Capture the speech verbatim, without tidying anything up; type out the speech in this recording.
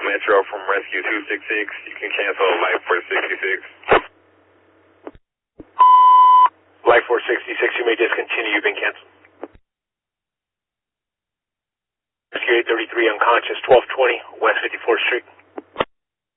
Metro from Rescue two six six. You can cancel Light four sixty-six. Light four sixty-six, you may discontinue. You've been canceled. Rescue eight thirty-three unconscious, twelve twenty West fifty-fourth Street.